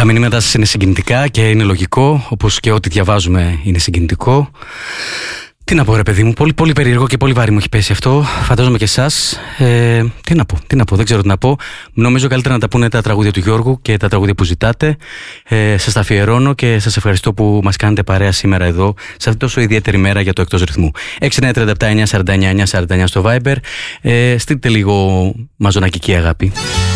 Τα μηνύματα σας είναι συγκινητικά και είναι λογικό, όπως και ό,τι διαβάζουμε είναι συγκινητικό. Τι να πω ρε παιδί μου, πολύ περίεργο και πολύ βάρη μου έχει πέσει αυτό. Φαντάζομαι και εσάς. Τι να πω, δεν ξέρω τι να πω. Νομίζω καλύτερα να τα πούνε τα τραγούδια του Γιώργου και τα τραγούδια που ζητάτε. Σας τα αφιερώνω και σας ευχαριστώ που μας κάνετε παρέα σήμερα εδώ, σε αυτή τόσο ιδιαίτερη μέρα για το Εκτός Ρυθμού. 6937-949-949 στο Viber. Στείλτε λίγο μαζονακική αγάπη.